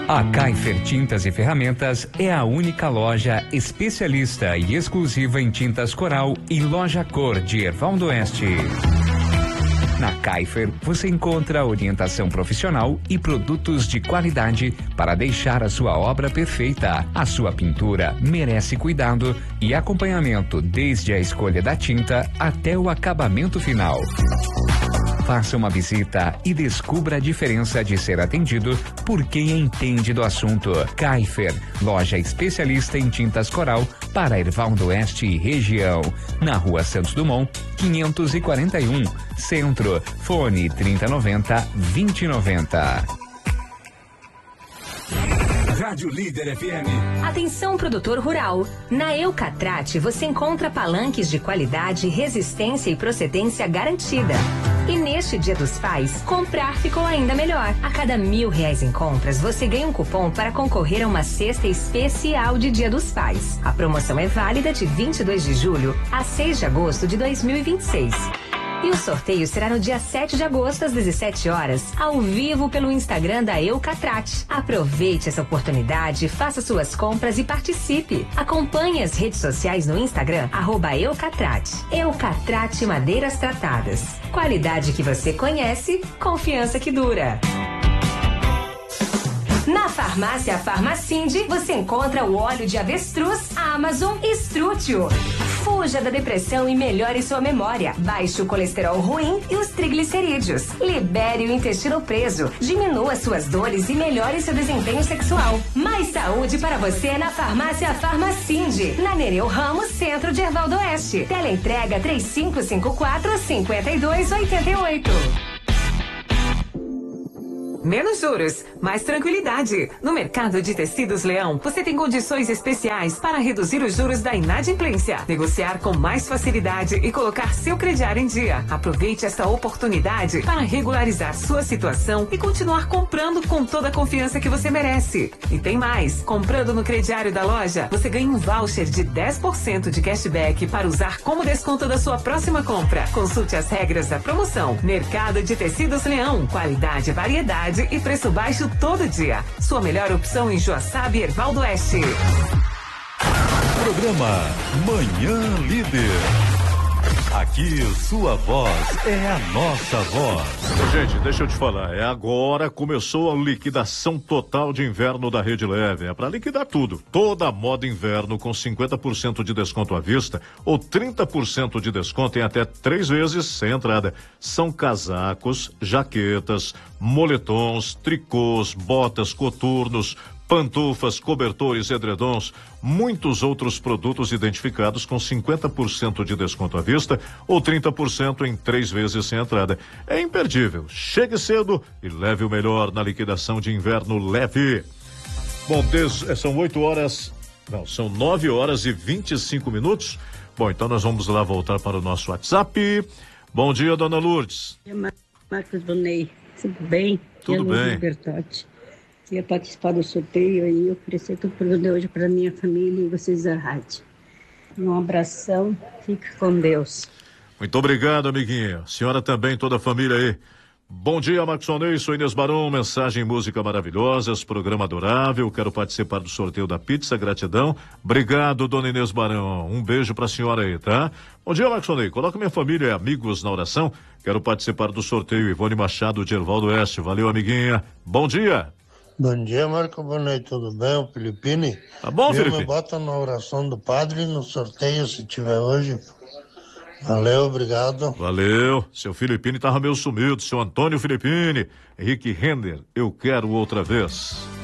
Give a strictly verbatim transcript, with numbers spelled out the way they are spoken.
A Kaifer Tintas e Ferramentas é a única loja especialista e exclusiva em tintas coral e loja cor de Erval do Oeste. Na Kaifer, você encontra orientação profissional e produtos de qualidade para deixar a sua obra perfeita. A sua pintura merece cuidado e acompanhamento desde a escolha da tinta até o acabamento final. Faça uma visita e descubra a diferença de ser atendido por quem entende do assunto. Kaifer, loja especialista em tintas coral para Erval do Oeste e região. Na Rua Santos Dumont, quinhentos e quarenta e um, Centro. Fone trinta noventa, vinte noventa. Rádio Líder F M. Atenção, produtor rural. Na Eucatrate você encontra palanques de qualidade, resistência e procedência garantida. E neste Dia dos Pais, comprar ficou ainda melhor. A cada mil reais em compras, você ganha um cupom para concorrer a uma cesta especial de Dia dos Pais. A promoção é válida de vinte e dois de julho a seis de agosto de dois mil e vinte e seis. E o sorteio será no dia sete de agosto, às dezessete horas, ao vivo pelo Instagram da Eucatrate. Aproveite essa oportunidade, faça suas compras e participe. Acompanhe as redes sociais no Instagram, arroba Eucatrate. Eucatrate Madeiras Tratadas. Qualidade que você conhece, confiança que dura. Na farmácia Farmacinde, você encontra o óleo de avestruz Amazon Estrútil. Fuja da depressão e melhore sua memória. Baixe o colesterol ruim e os triglicerídeos. Libere o intestino preso. Diminua suas dores e melhore seu desempenho sexual. Mais saúde para você na farmácia Farmacinde. Na Nereu Ramos, centro de Erval do Oeste. Teleentrega três cinco cinco quatro, cinco dois oito oito. Menos juros, mais tranquilidade. No Mercado de Tecidos Leão, você tem condições especiais para reduzir os juros da inadimplência, negociar com mais facilidade e colocar seu crediário em dia. Aproveite esta oportunidade para regularizar sua situação e continuar comprando com toda a confiança que você merece. E tem mais, comprando no crediário da loja, você ganha um voucher de dez por cento de cashback para usar como desconto da sua próxima compra. Consulte as regras da promoção. Mercado de Tecidos Leão, qualidade, variedade e preço baixo todo dia. Sua melhor opção em Joaçaba e Erval do Oeste. Programa Manhã Líder. Aqui sua voz é a nossa voz. Gente, deixa eu te falar, é agora começou a liquidação total de inverno da Rede Leve. É para liquidar tudo. Toda a moda inverno com cinquenta por cento de desconto à vista ou trinta por cento de desconto em até três vezes sem entrada. São casacos, jaquetas, moletons, tricôs, botas, coturnos, pantufas, cobertores, edredons, muitos outros produtos identificados com cinquenta por cento de desconto à vista ou trinta por cento em três vezes sem entrada. É imperdível. Chegue cedo e leve o melhor na liquidação de inverno leve. Bom, des, são oito horas, não, são nove horas e vinte e cinco minutos. Bom, então nós vamos lá voltar para o nosso WhatsApp. Bom dia, dona Lourdes. Marcos Donei, tudo bem? Tudo bem. Bertotti. Ia participar do sorteio aí, oferecer tudo para de hoje para minha família e vocês da rádio. Um abração, fique com Deus. Muito obrigado, amiguinha. Senhora também, toda a família aí. Bom dia, Marcos Onei, sou Inês Barão, mensagem e música maravilhosas, programa adorável, quero participar do sorteio da pizza, gratidão. Obrigado, dona Inês Barão, um beijo pra senhora aí, tá? Bom dia, Marcos Onei, coloca minha família e amigos na oração, quero participar do sorteio, Ivone Machado de Erval do Oeste, valeu, amiguinha, bom dia. Bom dia, Marco Bonei, tudo bem? O Filipine? Tá bom, Felipe? Felipe? Me bota na oração do padre no sorteio, se tiver hoje. Valeu, obrigado. Valeu. Seu Filipine tava meio sumido, seu Antônio Filipine. Henrique Render, eu quero outra vez.